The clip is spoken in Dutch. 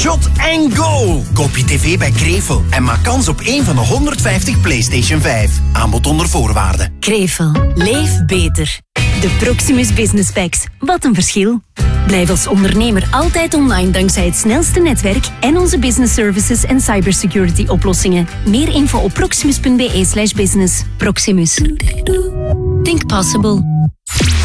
Shot and go! Koop je tv bij Krevel en maak kans op één van de 150 PlayStation 5. Aanbod onder voorwaarden. Krevel. Leef beter. De Proximus Business Packs. Wat een verschil. Blijf als ondernemer altijd online dankzij het snelste netwerk en onze business services en cybersecurity oplossingen. Meer info op proximus.be/business. Proximus. Think possible.